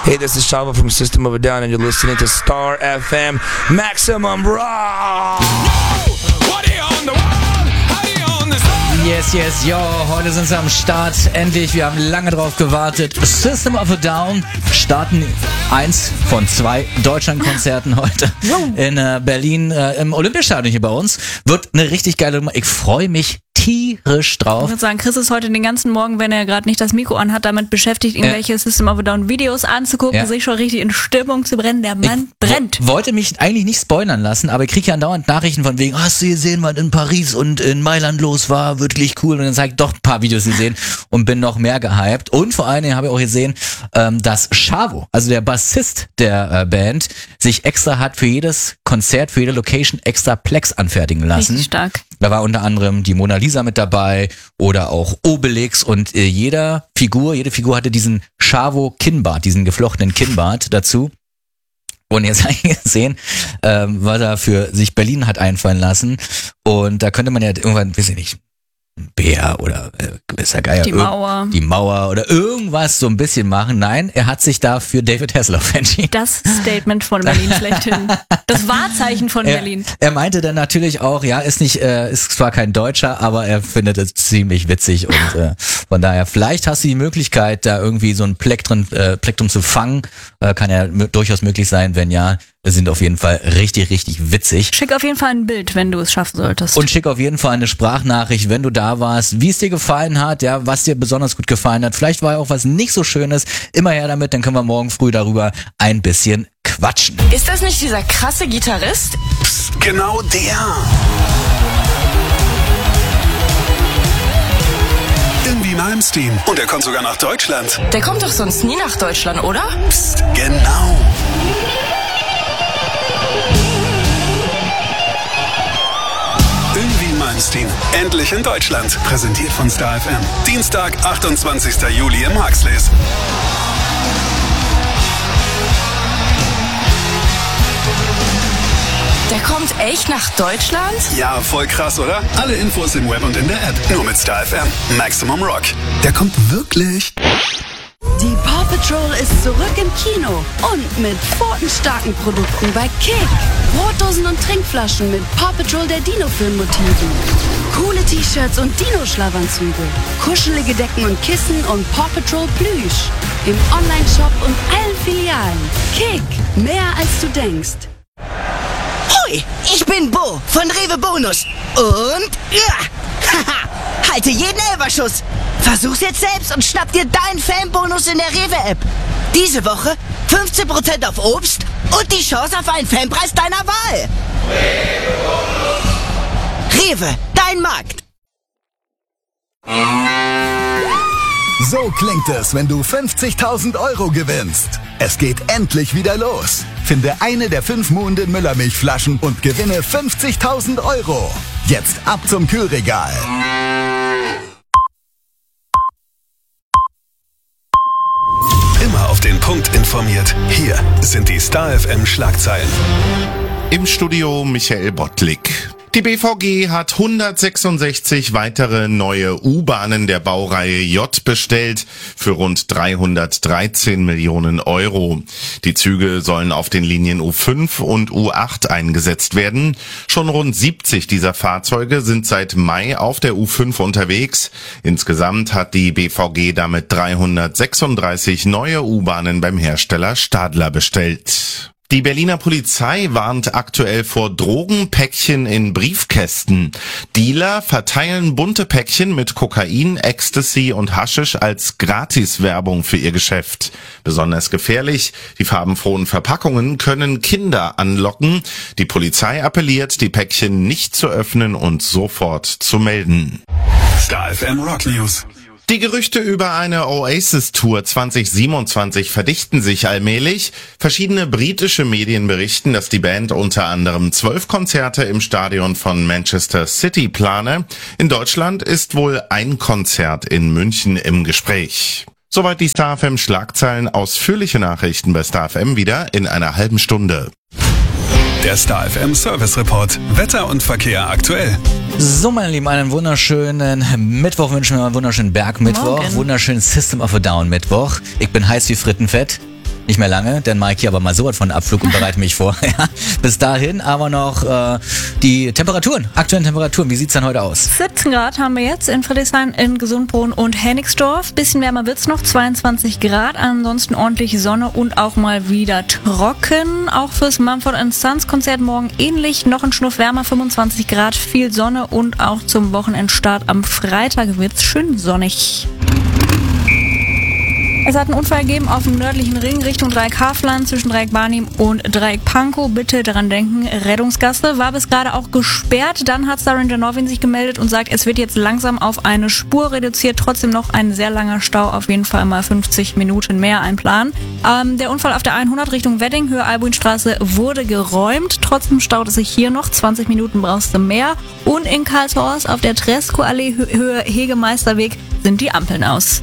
Hey, this is Shava from System of a Down, and you're listening to Star FM Maximum Rock. Yes, yes, yo, heute sind sie am Start. Endlich, wir haben lange drauf gewartet. System of a Down starten 1 von 2 Deutschlandkonzerten heute in Berlin im Olympiastadion hier bei uns. Wird eine richtig geile Nummer. Ich freue mich tierisch drauf. Ich würde sagen, Chris ist heute den ganzen Morgen, wenn er gerade nicht das Mikro anhat, damit beschäftigt, irgendwelche System of a Down Videos anzugucken, sich schon richtig in Stimmung zu brennen. Der Mann brennt. Wollte mich eigentlich nicht spoilern lassen, aber ich kriege ja andauernd Nachrichten von wegen, hast du gesehen, was in Paris und in Mailand los war? Wirklich cool. Und dann zeige ich doch ein paar Videos gesehen und bin noch mehr gehypt. Und vor allen Dingen habe ich auch gesehen, dass Chavo, also der Bassist der Band, sich extra hat für jedes Konzert, für jede Location extra Plex anfertigen lassen. Richtig stark. Da war unter anderem die Mona Lisa mit dabei oder auch Obelix und jede Figur hatte diesen Chavo-Kinnbart, diesen geflochtenen Kinnbart dazu. Und jetzt habe ich gesehen, was er für sich Berlin hat einfallen lassen. Und da könnte man ja irgendwann, weiß ich nicht, Bär oder ist ja geil. Die Mauer oder irgendwas so ein bisschen machen. Nein, er hat sich da für David Hasselhoff entschieden. Das Statement von Berlin schlechthin. Das Wahrzeichen von Berlin. Er meinte dann natürlich auch, ja, ist zwar kein Deutscher, aber er findet es ziemlich witzig und von daher, vielleicht hast du die Möglichkeit, da irgendwie so ein Plektrum zu fangen. Kann ja durchaus möglich sein, wenn ja. Das sind auf jeden Fall richtig, richtig witzig. Schick auf jeden Fall ein Bild, wenn du es schaffen solltest. Und schick auf jeden Fall eine Sprachnachricht, wenn du da warst, wie es dir gefallen hat, ja, was dir besonders gut gefallen hat. Vielleicht war ja auch was nicht so Schönes. Immer her damit, dann können wir morgen früh darüber ein bisschen quatschen. Ist das nicht dieser krasse Gitarrist? Psst, genau der. Irgendwie Malmsteen. Und er kommt sogar nach Deutschland. Der kommt doch sonst nie nach Deutschland, oder? Psst, genau. Irgendwie Malmsteen. Endlich in Deutschland. Präsentiert von Star FM. Dienstag, 28. Juli im Huxleys. Der kommt echt nach Deutschland? Ja, voll krass, oder? Alle Infos im Web und in der App. Nur mit Star FM. Maximum Rock. Der kommt wirklich. Die Paw Patrol ist zurück im Kino und mit pfotenstarken Produkten bei Kick. Brotdosen und Trinkflaschen mit Paw Patrol der Dino-Film-Motiven. Coole T-Shirts und Dino-Schlafanzüge. Kuschelige Decken und Kissen und Paw Patrol Plüsch. Im Online-Shop und allen Filialen. Kick, mehr als du denkst. Hoi, ich bin Bo von Rewe Bonus. Und haha, halte jeden Elberschuss. Versuch's jetzt selbst und schnapp dir deinen Fanbonus in der Rewe-App. Diese Woche 15% auf Obst und die Chance auf einen Fanpreis deiner Wahl. Rewe, dein Markt. So klingt es, wenn du 50.000 € gewinnst. Es geht endlich wieder los. Finde eine der 5 Muhnden Müllermilchflaschen und gewinne 50.000 €. Jetzt ab zum Kühlregal. Immer auf den Punkt informiert. Hier sind die Star FM Schlagzeilen. Im Studio Michael Bottlik. Die BVG hat 166 weitere neue U-Bahnen der Baureihe J bestellt für rund 313 Millionen €. Die Züge sollen auf den Linien U5 und U8 eingesetzt werden. Schon rund 70 dieser Fahrzeuge sind seit Mai auf der U5 unterwegs. Insgesamt hat die BVG damit 336 neue U-Bahnen beim Hersteller Stadler bestellt. Die Berliner Polizei warnt aktuell vor Drogenpäckchen in Briefkästen. Dealer verteilen bunte Päckchen mit Kokain, Ecstasy und Haschisch als Gratiswerbung für ihr Geschäft. Besonders gefährlich, die farbenfrohen Verpackungen können Kinder anlocken. Die Polizei appelliert, die Päckchen nicht zu öffnen und sofort zu melden. Star FM Rock News. Die Gerüchte über eine Oasis-Tour 2027 verdichten sich allmählich. Verschiedene britische Medien berichten, dass die Band unter anderem 12 Konzerte im Stadion von Manchester City plane. In Deutschland ist wohl ein Konzert in München im Gespräch. Soweit die Star FM Schlagzeilen. Ausführliche Nachrichten bei Star FM wieder in einer halben Stunde. Der Star FM Service Report. Wetter und Verkehr aktuell. So, meine Lieben, einen wunderschönen Mittwoch wünschen wir, einen wunderschönen Bergmittwoch, Morgen. Wunderschönen System of a Down Mittwoch. Ich bin heiß wie Frittenfett. nicht mehr lange, denn Mike hier aber mal sowas von Abflug und bereite mich vor. Ja. Bis dahin aber noch die Temperaturen, aktuellen Temperaturen. Wie sieht's denn heute aus? 17 Grad haben wir jetzt in Friedrichshain, in Gesundbrunnen und Hennigsdorf. Bisschen wärmer wird's noch, 22 Grad. Ansonsten ordentlich Sonne und auch mal wieder trocken. Auch fürs Mumford & Sons Konzert morgen ähnlich. Noch ein Schnuff wärmer, 25 Grad, viel Sonne und auch zum Wochenendstart am Freitag wird's schön sonnig. Es hat einen Unfall gegeben auf dem nördlichen Ring Richtung Dreieck Hafland zwischen Dreieck Barnim und Dreieck Pankow. Bitte daran denken, Rettungsgasse war bis gerade auch gesperrt. Dann hat Star Ranger Norwin sich gemeldet und sagt, es wird jetzt langsam auf eine Spur reduziert. Trotzdem noch ein sehr langer Stau, auf jeden Fall mal 50 Minuten mehr einplanen. Der Unfall auf der 100 Richtung Wedding, Höhe Albuinstraße, wurde geräumt. Trotzdem staut es sich hier noch. 20 Minuten brauchst du mehr. Und in Karlshorst auf der Tresco-Allee, Höhe Hegemeisterweg, sind die Ampeln aus.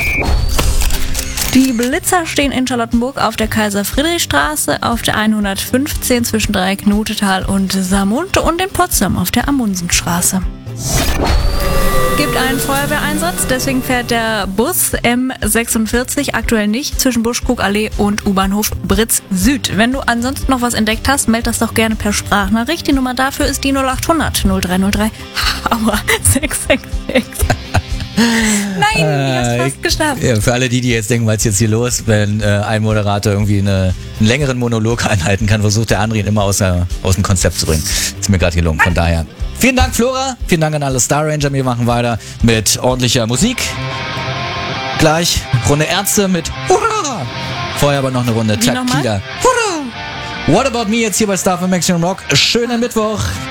Die Blitzer stehen in Charlottenburg auf der Kaiser-Friedrich-Straße, auf der 115 zwischen Dreieck Notetal und Samund und in Potsdam auf der Amundsenstraße. Gibt einen Feuerwehreinsatz, deswegen fährt der Bus M46 aktuell nicht zwischen Buschkrugallee und U-Bahnhof Britz Süd. Wenn du ansonsten noch was entdeckt hast, meld das doch gerne per Sprachnachricht. Die Nummer dafür ist die 0800 0303 Aua 666. Nein, ich hab's fast geschafft. Ja, für alle die jetzt denken, was ist jetzt hier los, wenn ein Moderator irgendwie einen längeren Monolog einhalten kann, versucht der andere ihn immer aus dem Konzept zu bringen. Ist mir gerade gelungen, von daher. Vielen Dank, Flora. Vielen Dank an alle Star Ranger. Wir machen weiter mit ordentlicher Musik. Gleich Runde Ärzte mit Hurra! Vorher aber noch eine Runde Takida. Hurra! What About Me jetzt hier bei Star für Maximum Rock. Schönen Mittwoch.